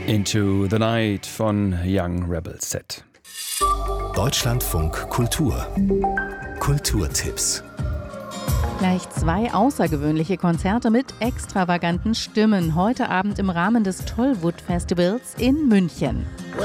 Into the Night von Young Rebel Set. Deutschlandfunk Kultur. Kulturtipps. Gleich 2 außergewöhnliche Konzerte mit extravaganten Stimmen. Heute Abend im Rahmen des Tollwood Festivals in München.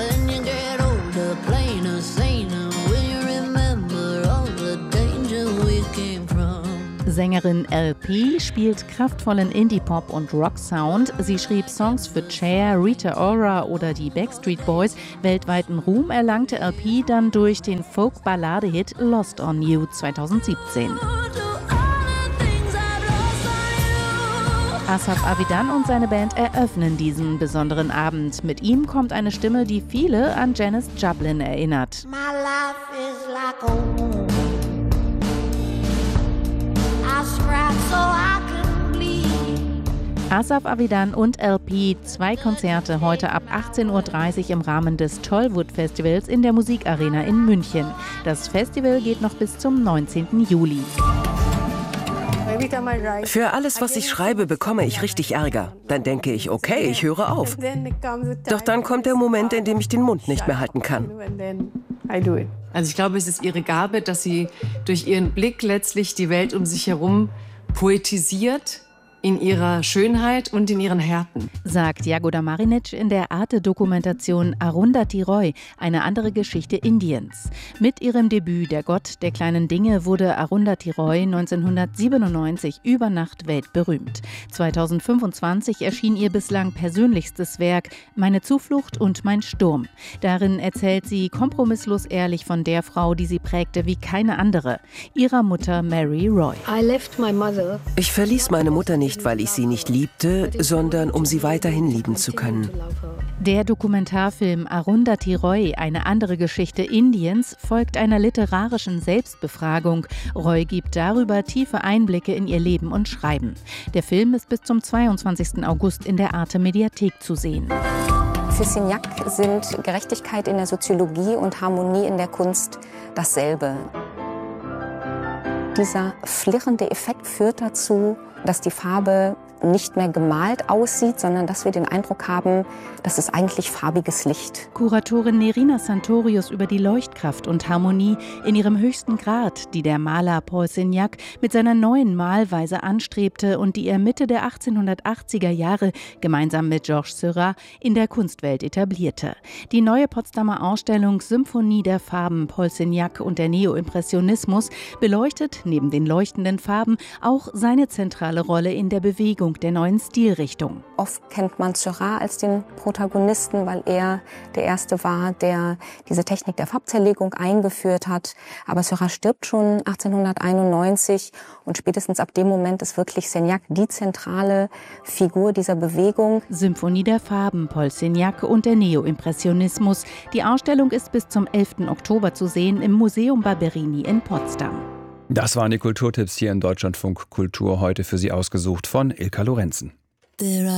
Sängerin LP spielt kraftvollen Indie-Pop und Rock-Sound. Sie schrieb Songs für Cher, Rita Ora oder die Backstreet Boys. Weltweiten Ruhm erlangte LP dann durch den Folk-Ballade-Hit Lost on You 2017. Asaf Avidan und seine Band eröffnen diesen besonderen Abend. Mit ihm kommt eine Stimme, die viele an Janis Joplin erinnert. My life is like a wound. I scratch so I can bleed. Asaf Avidan und LP, 2 Konzerte heute ab 18:30 Uhr im Rahmen des Tollwood Festivals in der Musikarena in München. Das Festival geht noch bis zum 19. Juli. Für alles, was ich schreibe, bekomme ich richtig Ärger. Dann denke ich, okay, ich höre auf. Doch dann kommt der Moment, in dem ich den Mund nicht mehr halten kann. Also ich glaube, es ist ihre Gabe, dass sie durch ihren Blick letztlich die Welt um sich herum poetisiert, in ihrer Schönheit und in ihren Härten. Sagt Jagoda Marinic in der Arte-Dokumentation Arundhati Roy, eine andere Geschichte Indiens. Mit ihrem Debüt Der Gott der kleinen Dinge wurde Arundhati Roy 1997 über Nacht weltberühmt. 2025 erschien ihr bislang persönlichstes Werk Meine Zuflucht und mein Sturm. Darin erzählt sie kompromisslos ehrlich von der Frau, die sie prägte wie keine andere, ihrer Mutter Mary Roy. Ich verließ meine Mutter nicht, weil ich sie nicht liebte, sondern um sie weiterhin lieben zu können. Der Dokumentarfilm Arundhati Roy, eine andere Geschichte Indiens, folgt einer literarischen Selbstbefragung. Roy gibt darüber tiefe Einblicke in ihr Leben und Schreiben. Der Film ist bis zum 22. August in der Arte-Mediathek zu sehen. Für Signac sind Gerechtigkeit in der Soziologie und Harmonie in der Kunst dasselbe. Dieser flirrende Effekt führt dazu, dass die Farbe nicht mehr gemalt aussieht, sondern dass wir den Eindruck haben, das ist eigentlich farbiges Licht. Kuratorin Nerina Santorius über die Leuchtkraft und Harmonie in ihrem höchsten Grad, die der Maler Paul Signac mit seiner neuen Malweise anstrebte und die er Mitte der 1880er Jahre gemeinsam mit Georges Seurat in der Kunstwelt etablierte. Die neue Potsdamer Ausstellung Symphonie der Farben Paul Signac und der Neoimpressionismus beleuchtet neben den leuchtenden Farben auch seine zentrale Rolle in der Bewegung der neuen Stilrichtung. Oft kennt man Seurat als den Protagonisten, weil er der Erste war, der diese Technik der Farbzerlegung eingeführt hat. Aber Seurat stirbt schon 1891 und spätestens ab dem Moment ist wirklich Signac die zentrale Figur dieser Bewegung. Symphonie der Farben, Paul Signac und der Neoimpressionismus. Die Ausstellung ist bis zum 11. Oktober zu sehen im Museum Barberini in Potsdam. Das waren die Kulturtipps hier im Deutschlandfunk Kultur, heute für Sie ausgesucht von Ilka Lorenzen.